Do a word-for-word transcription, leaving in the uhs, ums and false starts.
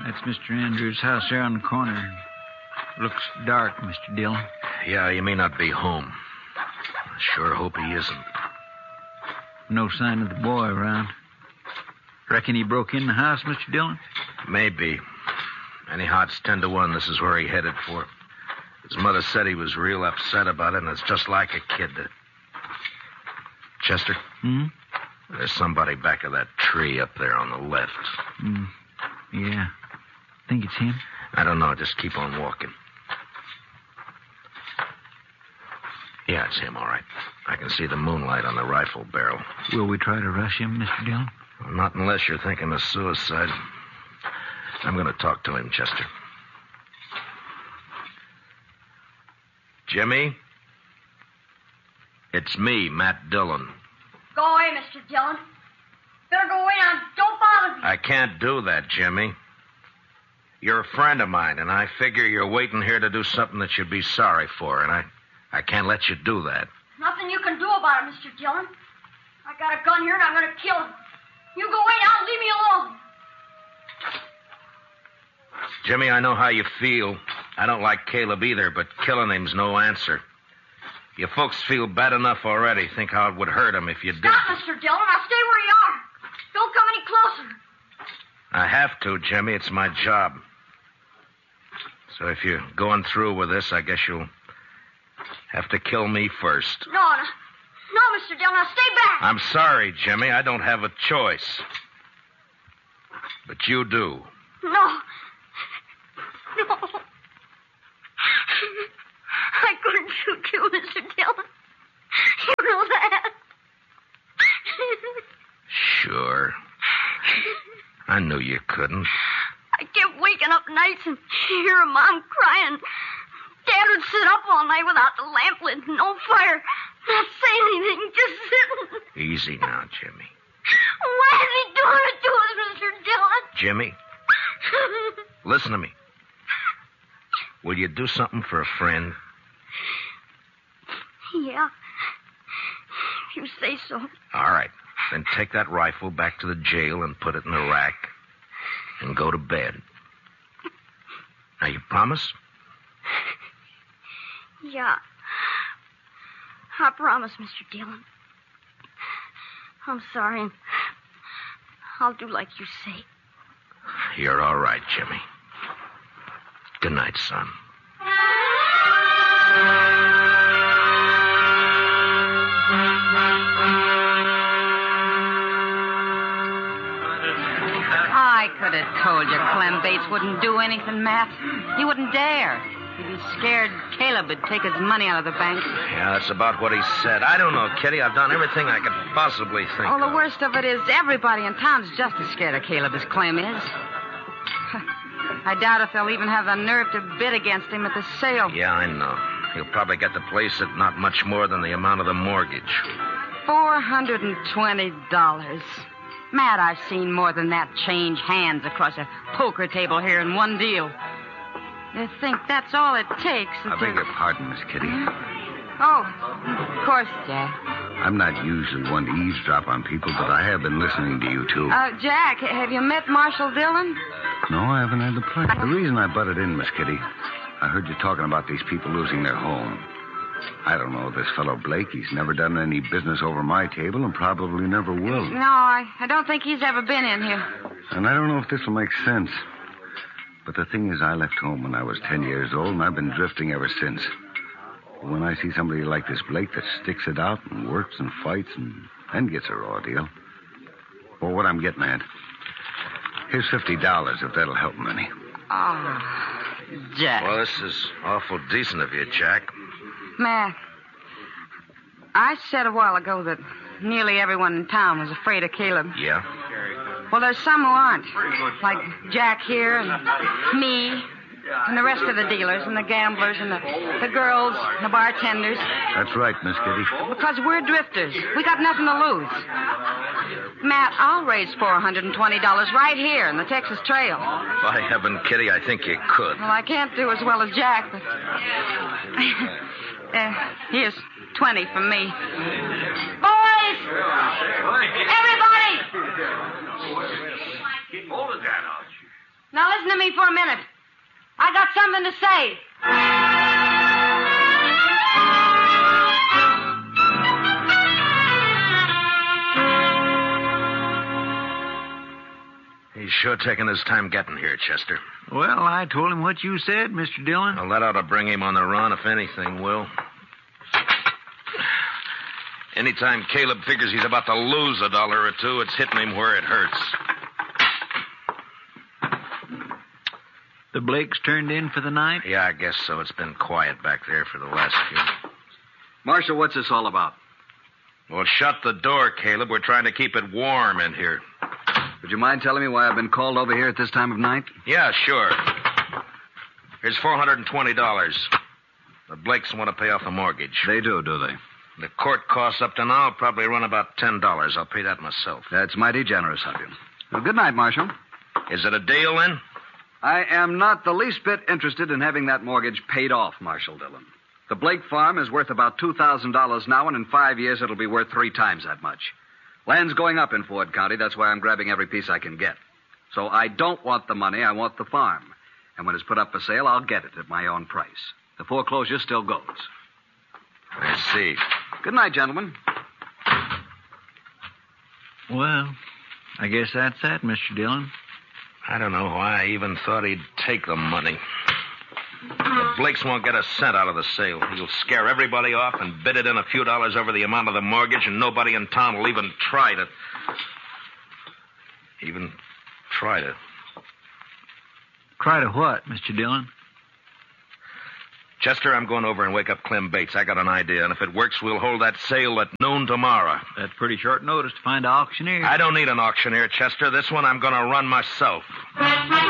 That's Mister Andrews' house there on the corner. Looks dark, Mister Dillon. Yeah, he may not be home. I sure hope he isn't. No sign of the boy around. Reckon he broke in the house, Mister Dillon? Maybe. Anyhow, it's ten to one. This is where he headed for. His mother said he was real upset about it, and it's just like a kid. To... Chester? Hmm? There's somebody back of that tree up there on the left. Hmm. Yeah. Think it's him? I don't know. Just keep on walking. Yeah, it's him, all right. I can see the moonlight on the rifle barrel. Will we try to rush him, Mister Dillon? Well, not unless you're thinking of suicide. I'm going to talk to him, Chester. Jimmy? It's me, Matt Dillon. Go away, Mister Dillon. Better go away now. Don't bother me. I can't do that, Jimmy. You're a friend of mine, and I figure you're waiting here to do something that you'd be sorry for, and I, I can't let you do that. Nothing you can do about it, Mister Dillon. I got a gun here, and I'm going to kill him. You go away now and leave me alone. Jimmy, I know how you feel. I don't like Caleb either, but killing him's no answer. You folks feel bad enough already. Think how it would hurt him if you did. Stop, Mister Dillon. Now stay where you are. Don't come any closer. I have to, Jimmy. It's my job. So if you're going through with this, I guess you'll have to kill me first. No, no. No, Mister Dillon. Now stay back. I'm sorry, Jimmy. I don't have a choice. But you do. No. No. I couldn't shoot you, Mister Dillon. You know that. Sure. I knew you couldn't. I kept waking up nights and hearing Mom crying. Dad would sit up all night without the lamp lit, no fire, not saying anything, just sitting. Easy now, Jimmy. Why is he doing it to us, Mister Dillon? Jimmy, listen to me. Will you do something for a friend? Yeah. If you say so. All right. Then take that rifle back to the jail and put it in the rack and go to bed. Now, you promise? Yeah. I promise, Mister Dillon. I'm sorry, and I'll do like you say. You're all right, Jimmy. Good night, son. I could have told you Clem Bates wouldn't do anything, Matt. He wouldn't dare. He'd be scared Caleb would take his money out of the bank. Yeah, that's about what he said. I don't know, Kitty. I've done everything I could possibly think Oh, the of. worst of it is everybody in town's just as scared of Caleb as Clem is. I doubt if they'll even have the nerve to bid against him at the sale. Yeah, I know. He'll probably get the place at not much more than the amount of the mortgage. Four hundred and twenty dollars. Matt, I've seen more than that change hands across a poker table here in one deal. You think that's all it takes? I to... beg your pardon, Miss Kitty. Oh, of course, Jack. I'm not usually one to eavesdrop on people, but I have been listening to you two. Uh, Jack, have you met Marshal Dillon? No, I haven't had the pleasure. The reason I butted in, Miss Kitty, I heard you talking about these people losing their home. I don't know this fellow Blake. He's never done any business over my table and probably never will. No, I, I don't think he's ever been in here. And I don't know if this will make sense. But the thing is, I left home when I was ten years old, and I've been drifting ever since. When I see somebody like this Blake that sticks it out and works and fights and then gets a raw deal. Well, what I'm getting at, here's fifty dollars if that'll help him any. Oh, Jack. Well, this is awful decent of you, Jack. Matt, I said a while ago that nearly everyone in town was afraid of Caleb. Yeah? Well, there's some who aren't. Like Jack here and me and the rest of the dealers and the gamblers and the, the girls and the bartenders. That's right, Miss Kitty. Because we're drifters. We got nothing to lose. Matt, I'll raise four hundred twenty dollars right here in the Texas Trail. By heaven, Kitty, I think you could. Well, I can't do as well as Jack, but... uh, here's twenty from me. Boys! Everybody! Keep hold of that, Archie. Now listen to me for a minute. I got something to say. He's sure taking his time getting here, Chester. Well, I told him what you said, Mister Dillon. Well, that ought to bring him on the run, if anything will. Anytime Caleb figures he's about to lose a dollar or two, it's hitting him where it hurts. The Blakes turned in for the night? Yeah, I guess so. It's been quiet back there for the last few. Marshal, what's this all about? Well, shut the door, Caleb. We're trying to keep it warm in here. Would you mind telling me why I've been called over here at this time of night? Yeah, sure. Here's four hundred twenty dollars. The Blakes want to pay off the mortgage. They do, do they? The court costs up to now probably run about ten dollars. I'll pay that myself. That's mighty generous of you. Well, good night, Marshal. Is it a deal, then? I am not the least bit interested in having that mortgage paid off, Marshal Dillon. The Blake farm is worth about two thousand dollars now, and in five years it'll be worth three times that much. Land's going up in Ford County. That's why I'm grabbing every piece I can get. So I don't want the money. I want the farm. And when it's put up for sale, I'll get it at my own price. The foreclosure still goes. I see. Good night, gentlemen. Well, I guess that's that, Mister Dillon. I don't know why I even thought he'd take the money. The Blakes won't get a cent out of the sale. He'll scare everybody off and bid it in a few dollars over the amount of the mortgage, and nobody in town will even try to... Even try to... Try to what, Mister Dillon? Chester, I'm going over and wake up Clem Bates. I got an idea, and if it works, we'll hold that sale at noon tomorrow. That's pretty short notice to find an auctioneer. I don't need an auctioneer, Chester. This one I'm going to run myself.